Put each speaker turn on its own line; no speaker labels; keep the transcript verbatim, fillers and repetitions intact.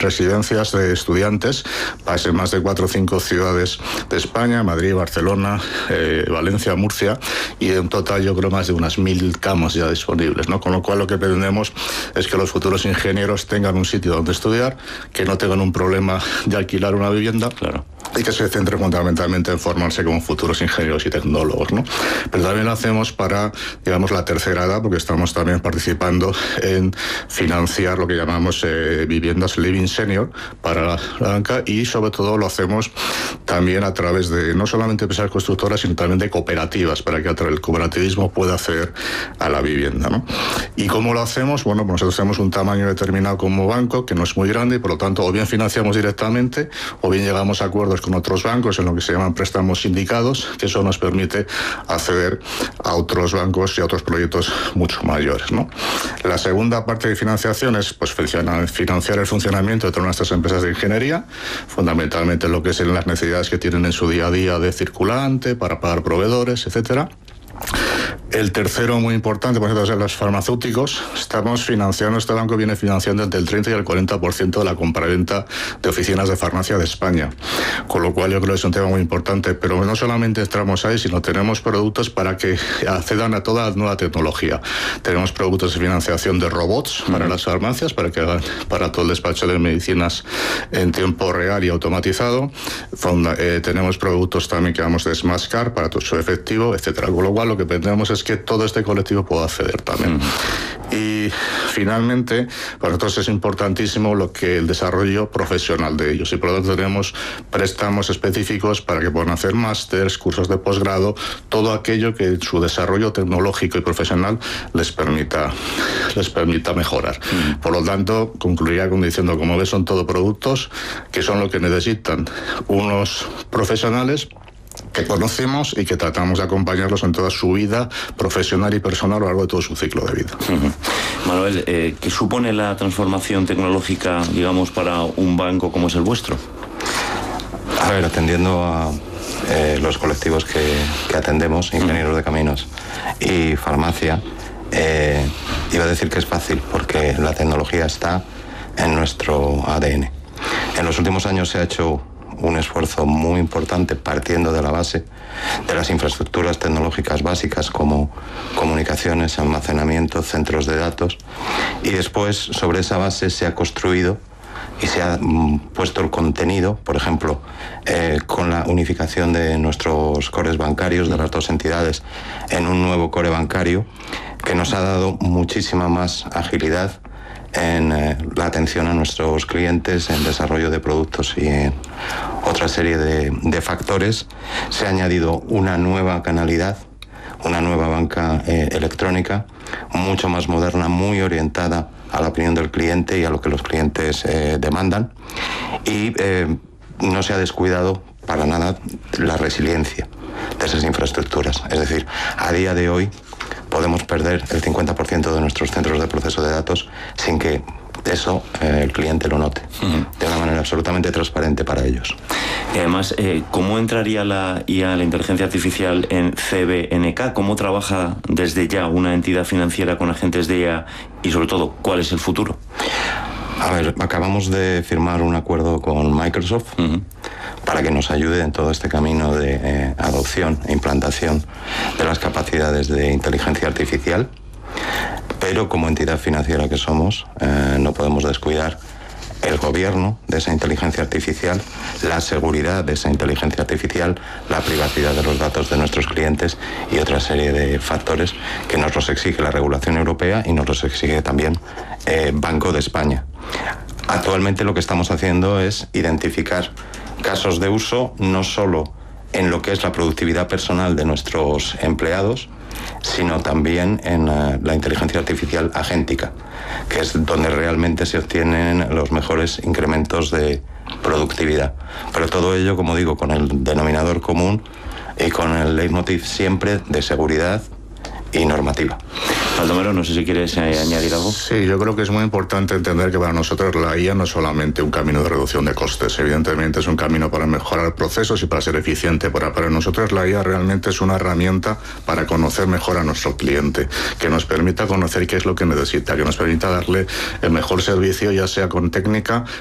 residencias de estudiantes en más de cuatro o cinco ciudades de España, Madrid, Barcelona, eh, Valencia, Murcia, y en total yo creo más de unas mil camas ya disponibles, ¿no? Con lo cual lo que pretendemos es que los futuros ingenieros tengan un sitio donde estudiar, que no tengan un problema de alquilar una vivienda.
Claro.
Y que se centre fundamentalmente en formarse como futuros ingenieros y tecnólogos, ¿no? Pero también lo hacemos para, digamos, la tercera edad, porque estamos también participando en financiar lo que llamamos eh, viviendas Living Senior para la banca, y sobre todo lo hacemos también a través de no solamente empresas constructoras, sino también de cooperativas, para que el cooperativismo pueda acceder a la vivienda, ¿no? ¿Y cómo lo hacemos? Bueno, pues nosotros tenemos un tamaño determinado como banco, que no es muy grande, y por lo tanto o bien financiamos directamente, o bien llegamos a acuerdos con otros bancos en lo que se llaman préstamos sindicados, que eso nos permite acceder a otros bancos y a otros proyectos mucho mayores, ¿no? La segunda parte de financiación es pues, financiar el funcionamiento de todas nuestras empresas de ingeniería, fundamentalmente lo que es en las necesidades que tienen en su día a día de circulante, para pagar proveedores, etcétera. El tercero, muy importante, por ejemplo, es los farmacéuticos. Estamos financiando, este banco viene financiando entre el treinta y el cuarenta por ciento de la compraventa de oficinas de farmacia de España. Con lo cual yo creo que es un tema muy importante, pero no solamente entramos ahí, sino tenemos productos para que accedan a toda la nueva tecnología. Tenemos productos de financiación de robots para las farmacias, para que hagan para todo el despacho de medicinas en tiempo real y automatizado. Fonda, eh, tenemos productos también que llamamos de Smart Card para todo su efectivo, etcétera. Con lo cual lo que pretendemos es que todo este colectivo pueda acceder también. Uh-huh. Y finalmente, para nosotros es importantísimo lo que el desarrollo profesional de ellos, y por lo tanto tenemos préstamos específicos para que puedan hacer másters, cursos de posgrado, todo aquello que su desarrollo tecnológico y profesional les permita, les permita mejorar. Uh-huh. Por lo tanto, concluiría con diciendo, como ves, son todo productos que son lo que necesitan unos profesionales que conocemos y que tratamos de acompañarlos en toda su vida profesional y personal a lo largo de todo su ciclo de vida.
Uh-huh. Manuel, eh, ¿qué supone la transformación tecnológica, digamos, para un banco como es el vuestro?
A ver, atendiendo a eh, los colectivos que, que atendemos, ingenieros uh-huh. de caminos y farmacia, eh, iba a decir que es fácil, porque la tecnología está en nuestro A D N. En los últimos años se ha hecho un esfuerzo muy importante partiendo de la base de las infraestructuras tecnológicas básicas como comunicaciones, almacenamiento, centros de datos, y después sobre esa base se ha construido y se ha mm, puesto el contenido, por ejemplo, eh, con la unificación de nuestros cores bancarios de las dos entidades en un nuevo core bancario que nos ha dado muchísima más agilidad en eh, la atención a nuestros clientes, en desarrollo de productos y en otra serie de, de factores. Se ha añadido una nueva canalidad, una nueva banca eh, electrónica, mucho más moderna, muy orientada a la opinión del cliente y a lo que los clientes eh, demandan. Y eh, no se ha descuidado para nada la resiliencia de esas infraestructuras. Es decir, a día de hoy podemos perder el cincuenta por ciento de nuestros centros de proceso de datos sin que eso eh, el cliente lo note, uh-huh. de una manera absolutamente transparente para ellos.
Y además, eh, ¿cómo entraría la I A, la inteligencia artificial, en C B N K? ¿Cómo trabaja desde ya una entidad financiera con agentes de I A? Y sobre todo, ¿cuál es el futuro?
A ver, acabamos de firmar un acuerdo con Microsoft uh-huh. para que nos ayude en todo este camino de eh, adopción e implantación de las capacidades de inteligencia artificial, pero como entidad financiera que somos, eh, no podemos descuidar el gobierno de esa inteligencia artificial, la seguridad de esa inteligencia artificial, la privacidad de los datos de nuestros clientes y otra serie de factores que nos los exige la regulación europea y nos los exige también eh, Banco de España. Actualmente lo que estamos haciendo es identificar casos de uso no solo en lo que es la productividad personal de nuestros empleados, sino también en uh, la inteligencia artificial agéntica, que es donde realmente se obtienen los mejores incrementos de productividad. Pero todo ello, como digo, con el denominador común y con el leitmotiv siempre de seguridad y normativa.
Baldomero, no sé si quieres eh, añadir algo.
Sí, yo creo que es muy importante entender que para nosotros la I A no es solamente un camino de reducción de costes, evidentemente es un camino para mejorar procesos y para ser eficiente. Para, para nosotros la I A realmente es una herramienta para conocer mejor a nuestro cliente, que nos permita conocer qué es lo que necesita, que nos permita darle el mejor servicio, ya sea con técnica,